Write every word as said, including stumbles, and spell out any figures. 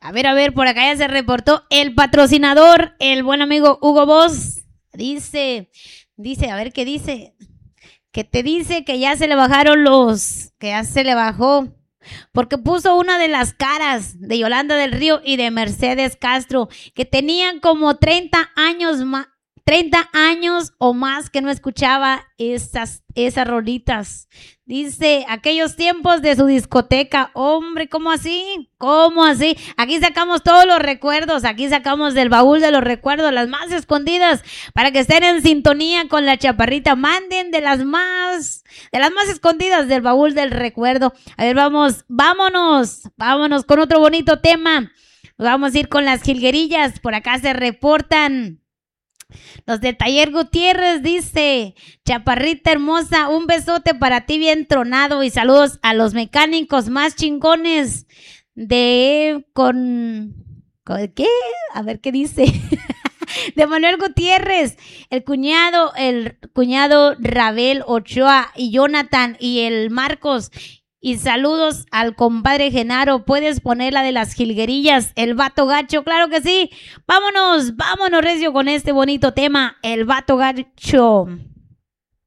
A ver, a ver, por acá ya se reportó el patrocinador, el buen amigo Hugo Boss. Dice, dice, a ver qué dice. Que te dice que ya se le bajaron los, que ya se le bajó. Porque puso una de las caras de Yolanda del Río y de Mercedes Castro, que tenían como treinta años más. treinta años o más que no escuchaba esas, esas rolitas. Dice, aquellos tiempos de su discoteca. Hombre, ¿cómo así? ¿Cómo así? Aquí sacamos todos los recuerdos. Aquí sacamos del baúl de los recuerdos las más escondidas para que estén en sintonía con la chaparrita. Manden de las más, de las más escondidas del baúl del recuerdo. A ver, vamos, vámonos, vámonos con otro bonito tema. Vamos a ir con las jilguerillas. Por acá se reportan los del Taller Gutiérrez. Dice, chaparrita hermosa, un besote para ti bien tronado y saludos a los mecánicos más chingones de con, ¿con qué? A ver qué dice. De Manuel Gutiérrez, el cuñado, el cuñado Rabel Ochoa y Jonathan y el Marcos. Y saludos al compadre Genaro. ¿Puedes poner la de las jilguerillas? El vato gacho, claro que sí. Vámonos, vámonos recio con este bonito tema, el vato gacho.